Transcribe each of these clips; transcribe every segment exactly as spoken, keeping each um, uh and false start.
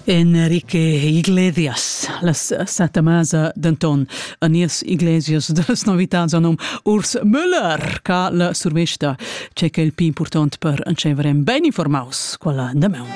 Enrique Iglesias, las sette mese d'Anton, Anies Iglesias de las novitats an nom Urs Müller, ca la survesta, c'è che il più important per anceverem ben informaus, quella de meu.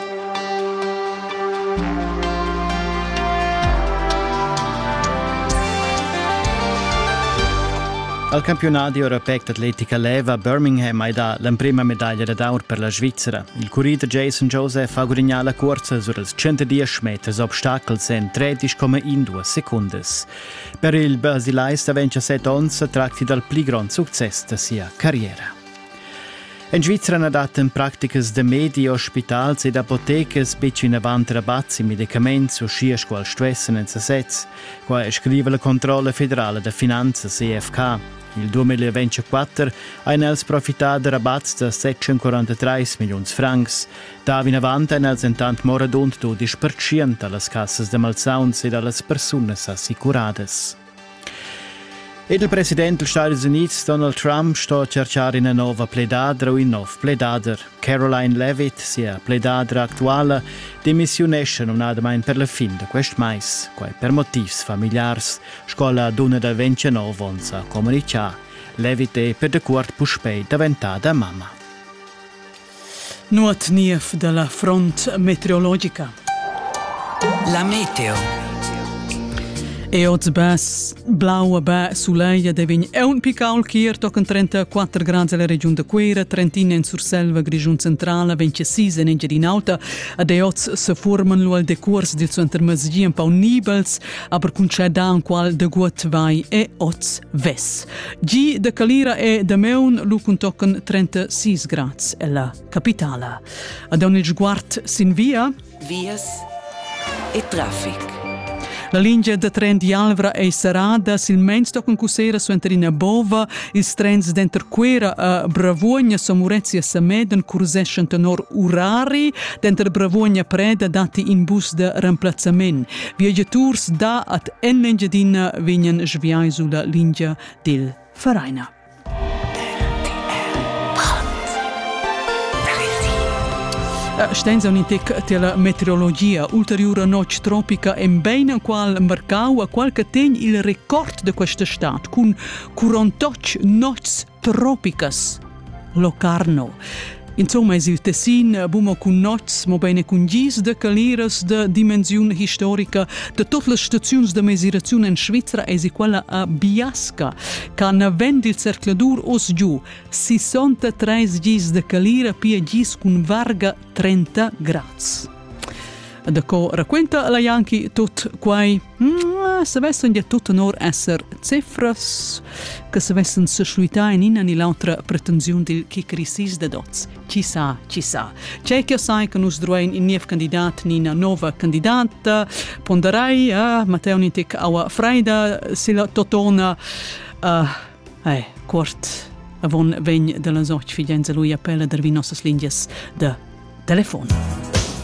Al campionato europeo d'atletica leva a Birmingham ha dato la prima medaglia d'or per la Svizzera. Il corridor Jason Joseph ha guadagnato la corsa sur els centodieci metri obstacles in tredici virgola due secondi. Per il basilais da ventisette anni si tratta del più grande successo della sua carriera. In Svizzera hanno dato in pratiche de medi, ospitali ed apoteche vicino avanti rabazzi, medicamenti o sciasco al stress in sesez, qua scrive la Controlla Federale de Finanze C F K. Il duemilaventiquattro hanno els profittato di rabazzi da settecentoquarantatré milioni di francs. Da in avanti hanno els intant moradont dodici per cento alle casse de malsauns ed alle persone assicurate. Ed il presidente degli Stati Uniti, Donald Trump, sta a cercare una nuova pledadra o un nuovo pledader. Caroline Levitt, sia pledadra attuale, dimissionesce non ha mai per la fine di questo mese, quai per motivi familiari, scuola donna da ventinove anni a comunicare. Levitt è per de cuort puspei diventata mamma. Nuot nief della front meteorologica. La meteo. E oggi bas blau e soleil devin è un picaul kier tocan trentaquattro gradi alla regione de Quera, Trentina in Surselva, Grigiun Centrale, ventisei in Engiadin Alta, ed e oggi si formano lo al decors del suo intermezzi un po' nibels, aber con c'è da un qual de guat vai e oggi ves. Gi de Calira e de Meun lo con tocan trentasei gradi alla capitale. Ad un il sguard sin via Vias e traffic. La linea de tren di Alvra e Sarada silmens tocan cusera su entrina Bova, ils trens denter Quera a Bravogna Samurezia Sameden curseschen tenor urari, denter Bravogna Preda dati in bus de remplazzament. Viaggiaturs da at Enengiadina vignen sviai sulla linea del Faraina. Stenza un intic della meteorologia, ulteriore noce tropica e bene in qual marcau a qualche tegn il record di questa stat, con quarantotto noci tropicas Locarno. Insomma, è il Tessin, bumo con noci, ma bene con gis de caliras de dimensione storica de tutte le stazioni de misurazione in Svizzera e quella a Biasca, che hanno venti il cercladur os giù, sessantatré gis de calira pia gis con varga trenta gradi. Da co racconta la Yankee tut quai mm, se vessen ja tut nor esser cifras che se vessen se schluita in ina ni l'altra pretensione del che crisis de dots. Ci sa, ci sa. C'è che sai che nus droin in niev candidat ni na nova candidata ponderai a uh, Matteo Nitek aua Freida sila totona uh, eh, kort avon vegn de la soch fidenza lui appella der vi nossas linjas de telefono.